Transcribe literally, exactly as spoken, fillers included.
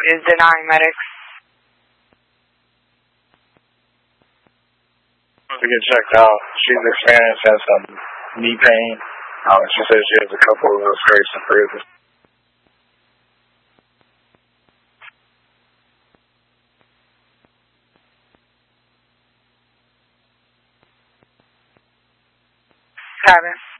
is denying medics. To get checked out. She's experiencing some knee pain. Um, she says she has a couple of those scrapes and bruises. Carbon.